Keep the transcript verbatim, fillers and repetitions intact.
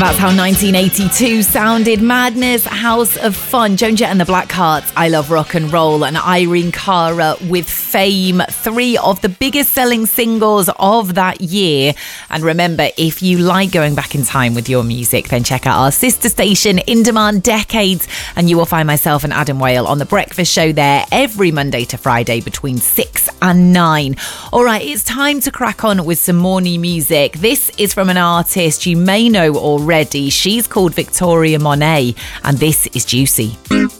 That's how nineteen eighty-two sounded. Madness, House of Fun, Joan Jett and the Blackhearts, I Love Rock and Roll, and Irene Cara with Fame, three of the biggest selling singles of that year. And remember, if you like going back in time with your music, then check out our sister station, In Demand Decades, and you will find myself and Adam Whale on The Breakfast Show there every Monday to Friday between six and nine. All right, it's time to crack on with some more new music. This is from an artist you may know already. She's called Victoria Monet, and this is Juicy.